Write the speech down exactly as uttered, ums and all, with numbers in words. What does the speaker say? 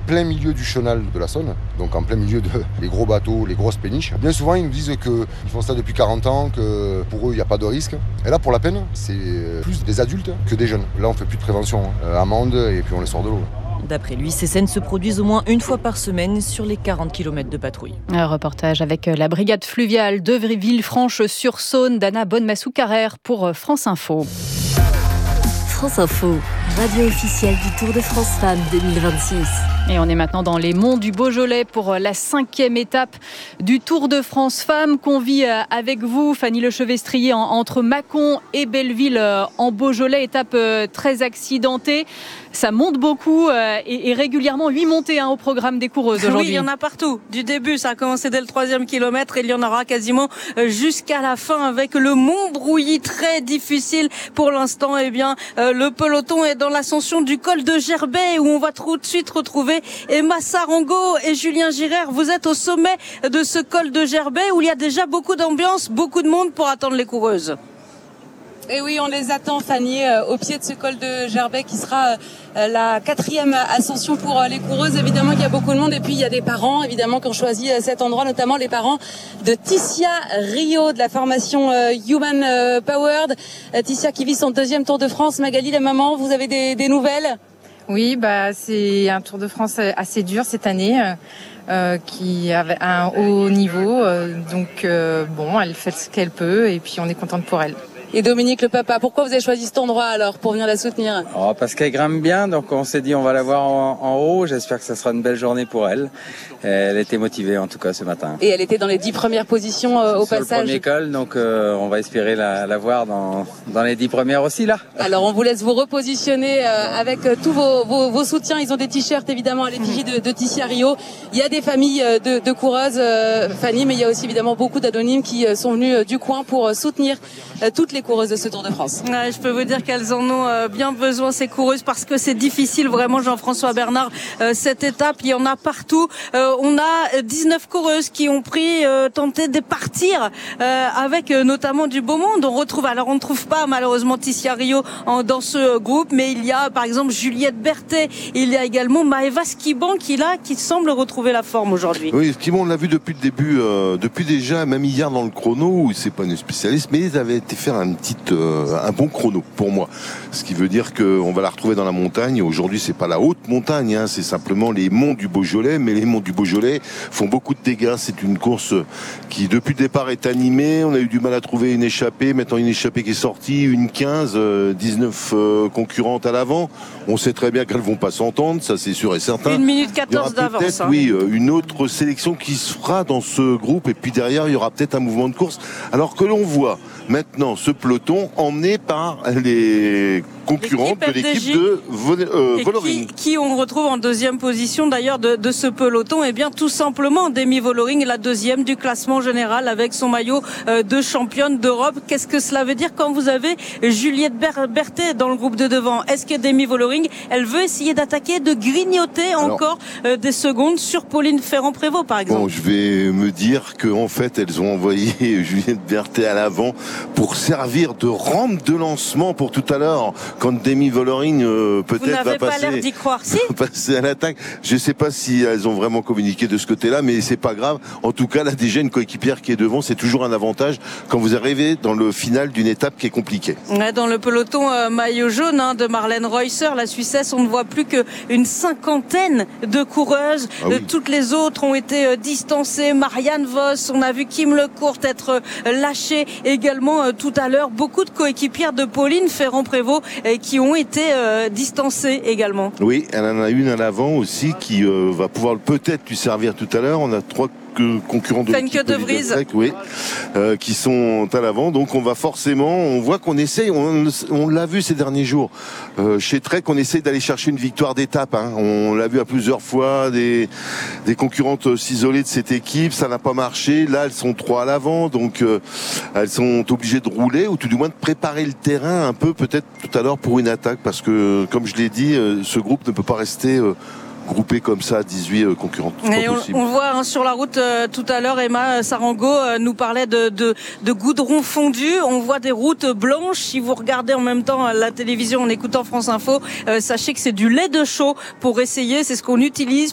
plein milieu du chenal de la Saône, donc en plein milieu des gros bateaux, les grosses péniches. Bien souvent, ils nous disent qu'ils font ça depuis quarante ans, que pour eux, il n'y a pas de risque. Et là, pour la peine, c'est plus des adultes que des jeunes. Là, on fait plus de prévention, hein. Amende et puis on les sort de l'eau. D'après lui, ces scènes se produisent au moins une fois par semaine sur les quarante kilomètres de patrouille. Un reportage avec la brigade fluviale de Villefranche-sur-Saône d'Anna Bonne-Massou-Carrère pour France Info. France Info, radio officielle du Tour de France Femmes deux mille vingt-six. Et on est maintenant dans les monts du Beaujolais pour la cinquième étape du Tour de France Femmes qu'on vit avec vous, Fanny Lechevestrier, entre Mâcon et Belleville en Beaujolais. Étape très accidentée. Ça monte beaucoup et, et régulièrement huit montées hein, au programme des coureuses aujourd'hui. Oui, il y en a partout. Du début, ça a commencé dès le troisième kilomètre et il y en aura quasiment jusqu'à la fin avec le Montbrouilly très difficile pour l'instant. Eh bien, euh, le peloton est dans l'ascension du col de Gerbet où on va tout de suite retrouver Emma Sarango et Julien Girard. Vous êtes au sommet de ce col de Gerbet où il y a déjà beaucoup d'ambiance, beaucoup de monde pour attendre les coureuses. Et oui, on les attend, Fanny, euh, au pied de ce col de Gerbet qui sera euh, la quatrième ascension pour euh, les coureuses. Évidemment qu'il y a beaucoup de monde et puis il y a des parents, évidemment, qui ont choisi euh, cet endroit, notamment les parents de Ticia Rio de la formation euh, Human euh, Powered. Euh, Ticia qui vit son deuxième Tour de France. Magali, la maman, vous avez des, des nouvelles ? Oui, bah c'est un Tour de France assez dur cette année. Euh, qui avait un haut niveau, euh, donc euh, bon, elle fait ce qu'elle peut et puis on est contente pour elle. Et Dominique le papa, pourquoi vous avez choisi cet endroit alors pour venir la soutenir ? Oh, parce qu'elle grimpe bien, donc on s'est dit on va la voir en, en haut. J'espère que ça sera une belle journée pour elle. Elle était motivée en tout cas ce matin. Et elle était dans les dix premières positions euh, au Sur passage. le premier col, donc euh, on va espérer la, la voir dans, dans les dix premières aussi là. Alors on vous laisse vous repositionner euh, avec euh, tous vos, vos, vos soutiens. Ils ont des t-shirts évidemment à l'effigie de, de Ticia Rio. Il y a des familles euh, de, de coureuses, euh, Fanny, mais il y a aussi évidemment beaucoup d'anonymes qui euh, sont venus euh, du coin pour euh, soutenir euh, toutes les coureuses de ce Tour de France. Ouais, je peux vous dire qu'elles en ont euh, bien besoin ces coureuses parce que c'est difficile vraiment, Jean-François Bernard, euh, cette étape. Il y en a partout. Euh, on a dix-neuf coureuses qui ont pris euh, tenté de partir euh, avec euh, notamment du beau monde. On retrouve, alors on ne trouve pas malheureusement Ticia Rio en, dans ce groupe, mais il y a par exemple Juliette Berthet. Il y a également Maëva Skiban qui là, qui semble retrouver la forme aujourd'hui. Oui, Skiban on l'a vu depuis le début, euh, depuis déjà même hier dans le chrono où c'est pas une spécialiste, mais ils avaient été faire un petit Euh, un bon chrono pour moi, ce qui veut dire qu'on va la retrouver dans la montagne. Aujourd'hui c'est pas la haute montagne, hein, c'est simplement les monts du Beaujolais, mais les monts du Beaujolais font beaucoup de dégâts. C'est une course qui depuis le départ est animée. On a eu du mal à trouver une échappée, maintenant une échappée qui est sortie, une quinze, euh, dix-neuf euh, concurrentes à l'avant. On sait très bien qu'elles vont pas s'entendre, ça c'est sûr et certain. Une minute quatorze d'avance. Hein. Oui, euh, une autre sélection qui se fera dans ce groupe et puis derrière il y aura peut-être un mouvement de course. Alors que l'on voit maintenant ce peloton emmené par les concurrentes de l'équipe de euh, Vollering. Qui, qui on retrouve en deuxième position d'ailleurs de, de ce peloton, et eh bien tout simplement Demi Vollering, la deuxième du classement général avec son maillot euh, de championne d'Europe. Qu'est-ce que cela veut dire quand vous avez Juliette Ber- Berthet dans le groupe de devant? Est-ce que Demi Vollering, elle veut essayer d'attaquer, de grignoter Alors, encore euh, des secondes sur Pauline Ferrand-Prévot par exemple? Bon, je vais me dire qu'en fait elles ont envoyé Juliette Berthet à l'avant pour servir de rampe de lancement pour tout à l'heure quand Demi Vollering euh, peut-être va pas passer, l'air d'y croire, si passer à l'attaque. Je ne sais pas si elles ont vraiment communiqué de ce côté-là, mais c'est pas grave. En tout cas, là déjà une coéquipière qui est devant, c'est toujours un avantage quand vous arrivez dans le final d'une étape qui est compliquée. Dans le peloton euh, maillot jaune hein, de Marlène Reusser, la Suissesse, on ne voit plus qu'une cinquantaine de coureuses. Ah oui. euh, toutes les autres ont été euh, distancées. Marianne Vos, on a vu Kim Lecourt être euh, lâchée également euh, tout à l'heure. Beaucoup de coéquipières de Pauline Ferrand-Prévôt euh, qui ont été euh, distancées également. Oui, elle en a une à l'avant aussi qui euh, va pouvoir peut-être lui servir tout à l'heure. On a trois concurrents de l'équipe de Vries, Trek, oui, euh, qui sont à l'avant. Donc on va forcément, on voit qu'on essaye, on, on l'a vu ces derniers jours euh, chez Trek, on essaye d'aller chercher une victoire d'étape. Hein. On l'a vu à plusieurs fois, des, des concurrentes s'isoler de cette équipe, ça n'a pas marché. Là, elles sont trois à l'avant, donc euh, elles sont obligées de rouler ou tout du moins de préparer le terrain un peu, peut-être tout à l'heure pour une attaque, parce que comme je l'ai dit, euh, ce groupe ne peut pas rester euh, groupé comme ça, dix-huit euh, concurrentes. Et on, on voit hein, sur la route euh, tout à l'heure, Emma Sarango euh, nous parlait de, de, de goudron fondu. On voit des routes blanches. Si vous regardez en même temps la télévision en écoutant France Info, euh, sachez que c'est du lait de chaux pour essayer. C'est ce qu'on utilise